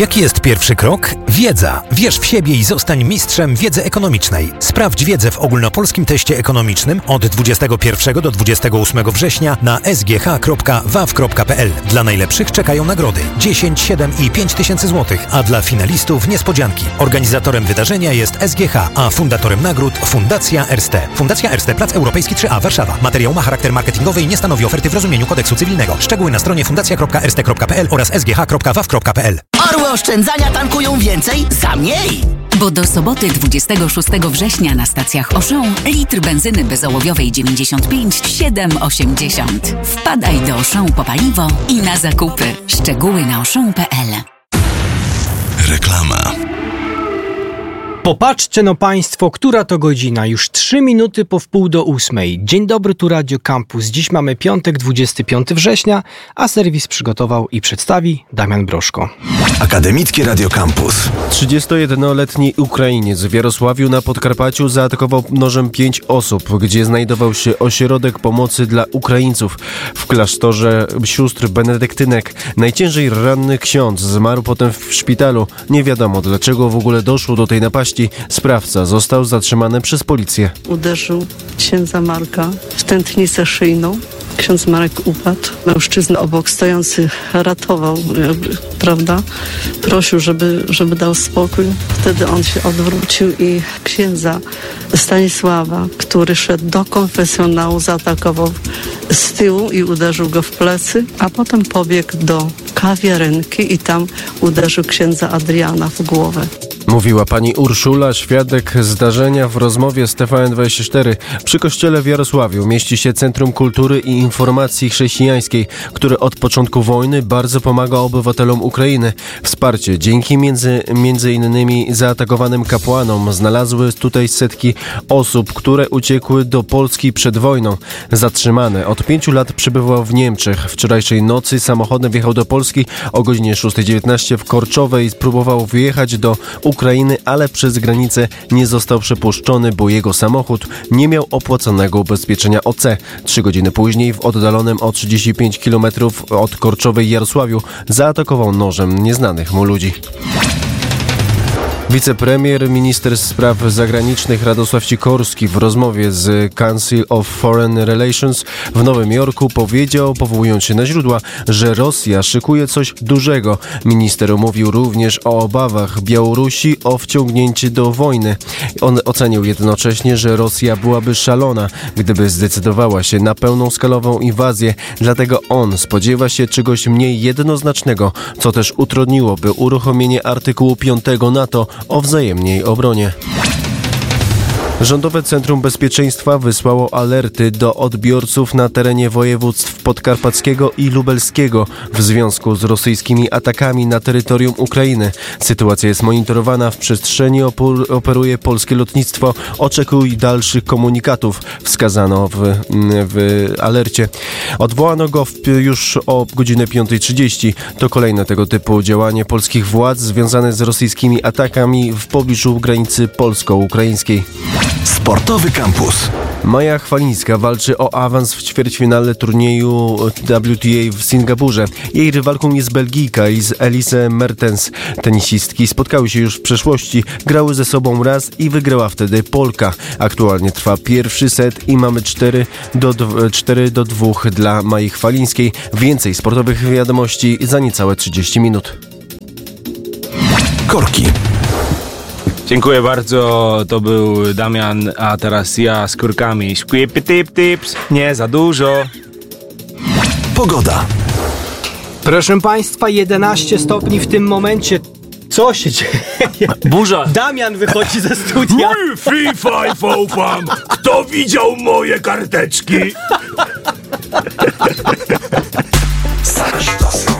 Jaki jest pierwszy krok? Wiedza. Wierz w siebie i zostań mistrzem wiedzy ekonomicznej. Sprawdź wiedzę w ogólnopolskim teście ekonomicznym od 21 do 28 września na sgh.waw.pl. Dla najlepszych czekają nagrody 10, 7 i 5 tysięcy złotych, a dla finalistów niespodzianki. Organizatorem wydarzenia jest SGH, a fundatorem nagród Fundacja Erste. Fundacja Erste, Plac Europejski 3A, Warszawa. Materiał ma charakter marketingowy i nie stanowi oferty w rozumieniu kodeksu cywilnego. Szczegóły na stronie fundacja.erste.pl oraz sgh.waw.pl. Orły oszczędzania tankują więcej za mniej! Bo do soboty 26 września na stacjach Auchan litr benzyny bezołowiowej 95 7,80. Wpadaj do Auchan po paliwo i na zakupy. Szczegóły na auchan.pl. Reklama. Popatrzcie no państwo, która to godzina. Już 3 minuty po 7:30. Dzień dobry, tu Radio Campus. Dziś mamy piątek, 25 września, a serwis przygotował i przedstawi Damian Broszko. Akademickie Radio Campus. 31-letni Ukrainiec w Jarosławiu na Podkarpaciu zaatakował nożem 5 osób, gdzie znajdował się ośrodek pomocy dla Ukraińców. W klasztorze sióstr benedyktynek najciężej ranny ksiądz zmarł potem w szpitalu. Nie wiadomo, dlaczego w ogóle doszło do tej napaści. Sprawca został zatrzymany przez policję. Uderzył księdza Marka w tętnicę szyjną. Ksiądz Marek upadł. Mężczyzna obok stojący ratował, prawda? Prosił, żeby dał spokój. Wtedy on się odwrócił i księdza Stanisława, który szedł do konfesjonału, zaatakował z tyłu i uderzył go w plecy, a potem pobiegł do kawiarenki i tam uderzył księdza Adriana w głowę. Mówiła pani Urszula, świadek zdarzenia w rozmowie z TVN24. Przy kościele w Jarosławiu mieści się Centrum Kultury i Informacji Chrześcijańskiej, które od początku wojny bardzo pomaga obywatelom Ukrainy. Wsparcie dzięki między innymi zaatakowanym kapłanom znalazły tutaj setki osób, które uciekły do Polski przed wojną. Zatrzymany od 5 lat przebywał w Niemczech. Wczorajszej nocy samochodem wjechał do Polski o godzinie 6:19 w Korczowej i spróbował wjechać do Ukrainy, ale przez granicę nie został przepuszczony, bo jego samochód nie miał opłaconego ubezpieczenia OC. 3 godziny później w oddalonym o 35 km od Korczowej Jarosławiu zaatakował nożem nieznanych mu ludzi. Wicepremier, minister spraw zagranicznych Radosław Sikorski w rozmowie z Council of Foreign Relations w Nowym Jorku powiedział, powołując się na źródła, że Rosja szykuje coś dużego. Minister mówił również o obawach Białorusi o wciągnięcie do wojny. On ocenił jednocześnie, że Rosja byłaby szalona, gdyby zdecydowała się na pełną skalową inwazję. Dlatego on spodziewa się czegoś mniej jednoznacznego, co też utrudniłoby uruchomienie artykułu 5 NATO o wzajemnej obronie. Rządowe Centrum Bezpieczeństwa wysłało alerty do odbiorców na terenie województw podkarpackiego i lubelskiego w związku z rosyjskimi atakami na terytorium Ukrainy. Sytuacja jest monitorowana, w przestrzeni operuje polskie lotnictwo. Oczekuj dalszych komunikatów, wskazano w alercie. Odwołano go już o godzinę 5:30. To kolejne tego typu działanie polskich władz związane z rosyjskimi atakami w pobliżu granicy polsko-ukraińskiej. Sportowy Campus. Maja Chwalińska walczy o awans w ćwierćfinale turnieju WTA w Singapurze. Jej rywalką jest Belgijka Elise Mertens. Tenisistki spotkały się już w przeszłości, grały ze sobą raz i wygrała wtedy Polka. Aktualnie trwa pierwszy set i mamy 4-2 dla Mai Chwalińskiej. Więcej sportowych wiadomości za niecałe 30 minut. Korki. Dziękuję bardzo, to był Damian, a teraz ja z kurkami. Tips, nie za dużo. Pogoda. Proszę państwa, 11 stopni w tym momencie. Co się dzieje? Burza. Damian wychodzi ze studia. Mój Free Five Open! Kto widział moje karteczki? Zaraz